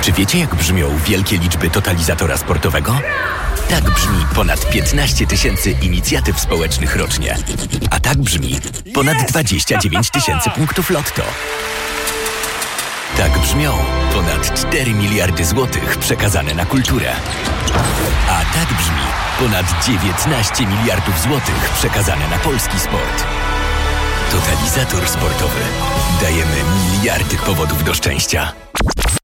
Czy wiecie, jak brzmią wielkie liczby totalizatora sportowego? Tak brzmi ponad 15 tysięcy inicjatyw społecznych rocznie. A tak brzmi ponad 29 tysięcy punktów Lotto. Tak brzmią ponad 4 miliardy złotych przekazane na kulturę. A tak brzmi ponad 19 miliardów złotych przekazane na polski sport. Totalizator sportowy. Dajemy miliardy powodów do szczęścia.